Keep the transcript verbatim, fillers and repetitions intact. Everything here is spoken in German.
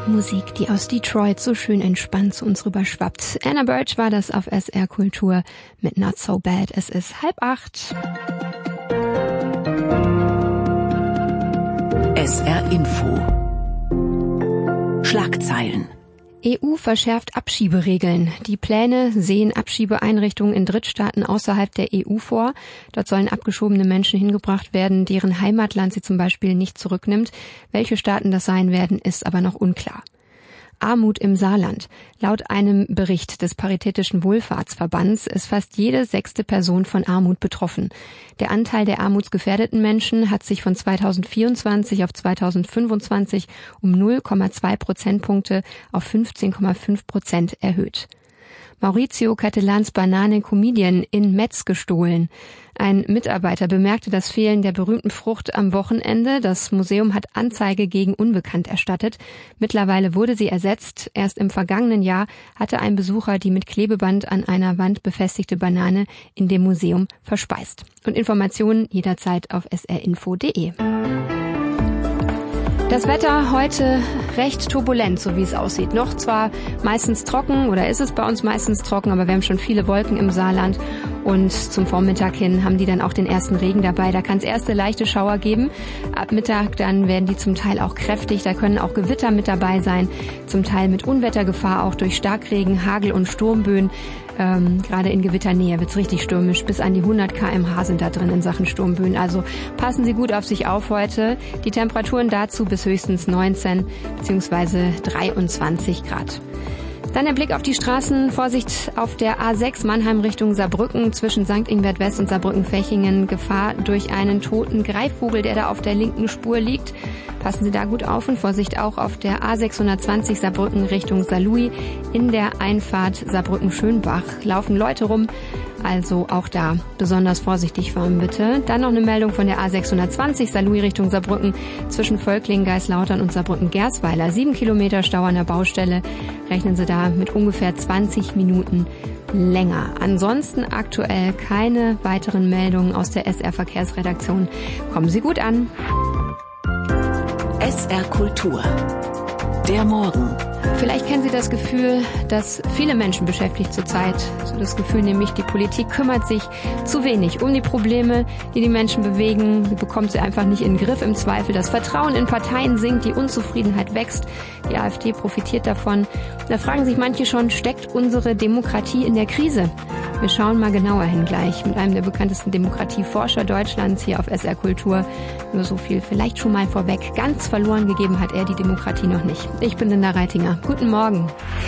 Musik, die aus Detroit so schön entspannt zu uns rüberschwappt. Anna Birch war das auf S R Kultur mit Not So Bad. Es ist halb acht. S R Info. Schlagzeilen. E U verschärft Abschieberegeln. Die Pläne sehen Abschiebeeinrichtungen in Drittstaaten außerhalb der E U vor. Dort sollen abgeschobene Menschen hingebracht werden, deren Heimatland sie zum Beispiel nicht zurücknimmt. Welche Staaten das sein werden, ist aber noch unklar. Armut im Saarland. Laut einem Bericht des Paritätischen Wohlfahrtsverbands ist fast jede sechste Person von Armut betroffen. Der Anteil der armutsgefährdeten Menschen hat sich von zweitausendvierundzwanzig auf zweitausendfünfundzwanzig um null Komma zwei Prozentpunkte auf fünfzehn Komma fünf Prozent erhöht. Maurizio Cattelans Bananen-Comedian in Metz gestohlen. Ein Mitarbeiter bemerkte das Fehlen der berühmten Frucht am Wochenende. Das Museum hat Anzeige gegen Unbekannt erstattet. Mittlerweile wurde sie ersetzt. Erst im vergangenen Jahr hatte ein Besucher die mit Klebeband an einer Wand befestigte Banane in dem Museum verspeist. Und Informationen jederzeit auf s r info punkt d e. Das Wetter heute recht turbulent, so wie es aussieht. Noch zwar meistens trocken, oder ist es bei uns meistens trocken, aber wir haben schon viele Wolken im Saarland. Und zum Vormittag hin haben die dann auch den ersten Regen dabei. Da kann es erste leichte Schauer geben. Ab Mittag dann werden die zum Teil auch kräftig. Da können auch Gewitter mit dabei sein. Zum Teil mit Unwettergefahr, auch durch Starkregen, Hagel und Sturmböen. Ähm, gerade in Gewitternähe wird's richtig stürmisch. Bis an die hundert Kilometer pro Stunde sind da drin in Sachen Sturmböen. Also passen Sie gut auf sich auf heute. Die Temperaturen dazu bis höchstens neunzehn bzw. dreiundzwanzig Grad. Dann der Blick auf die Straßen. Vorsicht auf der A sechs Mannheim Richtung Saarbrücken zwischen Sankt Ingbert West und Saarbrücken-Fechingen. Gefahr durch einen toten Greifvogel, der da auf der linken Spur liegt. Passen Sie da gut auf und Vorsicht auch auf der A sechshundertzwanzig Saarbrücken Richtung Saarlouis. In der Einfahrt Saarbrücken-Schönbach laufen Leute rum. Also auch da besonders vorsichtig fahren bitte. Dann noch eine Meldung von der A sechshundertzwanzig Saarlouis Richtung Saarbrücken zwischen Völklingen, Geislautern und Saarbrücken-Gersweiler. Sieben Kilometer Stau an der Baustelle. Rechnen Sie da mit ungefähr zwanzig Minuten länger. Ansonsten aktuell keine weiteren Meldungen aus der S R Verkehrsredaktion. Kommen Sie gut an. S R Kultur. Der Morgen. Vielleicht kennen Sie das Gefühl, dass viele Menschen beschäftigt zurzeit. So das Gefühl nämlich, die Politik kümmert sich zu wenig um die Probleme, die die Menschen bewegen. Sie bekommt sie einfach nicht in den Griff. Im Zweifel das Vertrauen in Parteien sinkt, die Unzufriedenheit wächst. Die AfD profitiert davon. Da fragen sich manche schon, steckt unsere Demokratie in der Krise? Wir schauen mal genauer hin gleich mit einem der bekanntesten Demokratieforscher Deutschlands hier auf S R Kultur. Nur so viel vielleicht schon mal vorweg. Ganz verloren gegeben hat er die Demokratie noch nicht. Ich bin Linda Reitinger. Guten Morgen.